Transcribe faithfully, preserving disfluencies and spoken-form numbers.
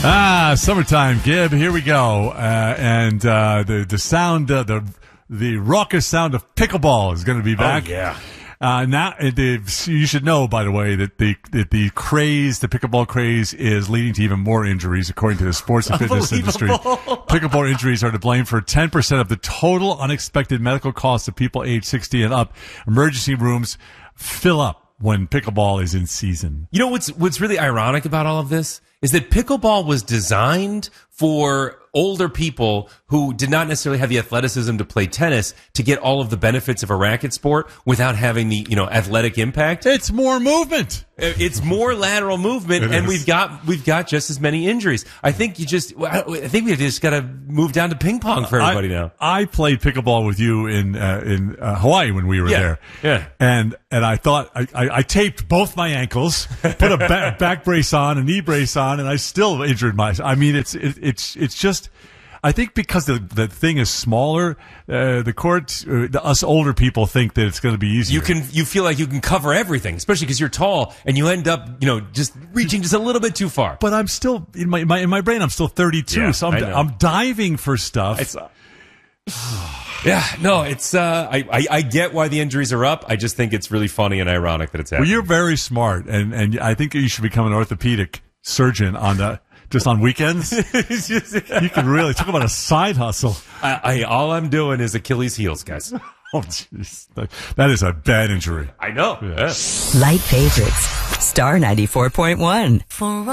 Ah, summertime, Gib. Here we go, uh, and uh, the the sound, uh, the the raucous sound of pickleball is going to be back. Oh, yeah. Uh, now, uh, the, you should know, by the way, that the that the craze, the pickleball craze, is leading to even more injuries, according to the sports and fitness industry. Pickleball injuries are to blame for ten percent of the total unexpected medical costs of people age sixty and up. Emergency rooms fill up when pickleball is in season. You know what's what's really ironic about all of this is that pickleball was designed for older people who did not necessarily have the athleticism to play tennis to get all of the benefits of a racket sport without having the, you know, athletic impact. It's more movement. It's more lateral movement, It and is. we've got we've got just as many injuries. I think you just I think we've just got to move down to ping pong for everybody I, now. I played pickleball with you in uh, in uh, Hawaii when we were Yeah, there. yeah. And and I thought I, I, I taped both my ankles, put a back, back brace on, a knee brace on, and I still injured my. I mean, it's it, it's it's just. I think because the the thing is smaller, uh, the court, uh, the, us older people think that it's going to be easier. You can you feel like you can cover everything, especially because you're tall and you end up, you know, just reaching just a little bit too far. But I'm still in my, my in my brain. I'm still thirty-two, Yeah, so I I'm know. I'm diving for stuff. It's, yeah, no, it's uh, I, I I get why the injuries are up. I just think it's really funny and ironic that it's Well, happening. you're very smart, and and I think you should become an orthopedic surgeon on the just on weekends. You can really talk about a side hustle. I, I all I'm doing is Achilles heels, guys. Oh, jeez, that, that is a bad injury. I know. Yeah. Light favorites. Star ninety-four point one. For